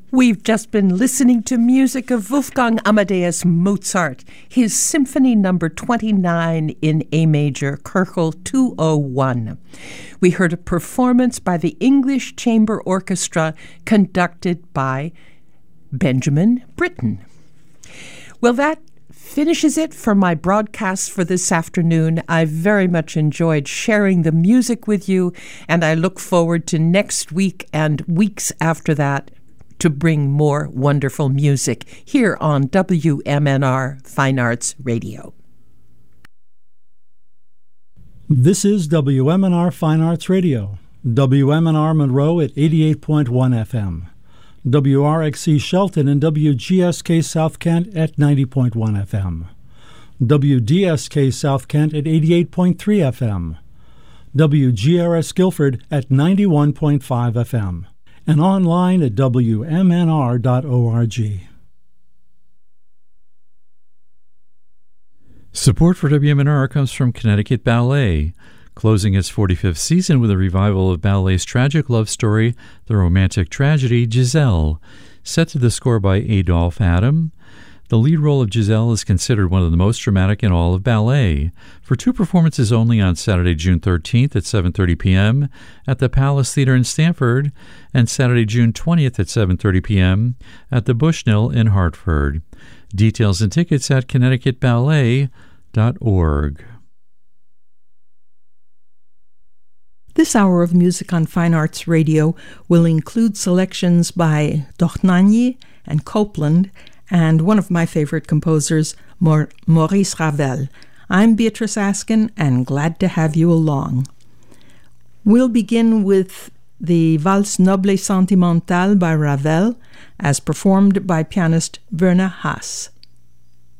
We've just been listening to music of Wolfgang Amadeus Mozart, his Symphony No. 29 in A major, Köchel 201. We heard a performance by the English Chamber Orchestra conducted by Benjamin Britten. Well, that finishes it for my broadcast for this afternoon. I very much enjoyed sharing the music with you, and I look forward to next week and weeks after that to bring more wonderful music here on WMNR Fine Arts Radio. This is WMNR Fine Arts Radio, WMNR Monroe at 88.1 FM, WRXC Shelton and WGSK South Kent at 90.1 FM, WDSK South Kent at 88.3 FM, WGRS Guilford at 91.5 FM, and online at WMNR.org. Support for WMNR comes from Connecticut Ballet, closing its 45th season with a revival of ballet's tragic love story, the romantic tragedy Giselle, set to the score by Adolphe Adam. The lead role of Giselle is considered one of the most dramatic in all of ballet. For 2 performances only on Saturday, June 13th at 7:30 p.m. at the Palace Theater in Stamford and Saturday, June 20th at 7:30 p.m. at the Bushnell in Hartford. Details and tickets at connecticutballet.org. This hour of music on Fine Arts Radio will include selections by Dochnagny and Copland and one of my favorite composers, Maurice Ravel. I'm Beatrice Askin, and glad to have you along. We'll begin with the Valse Noble et Sentimentale by Ravel, as performed by pianist Werner Haas.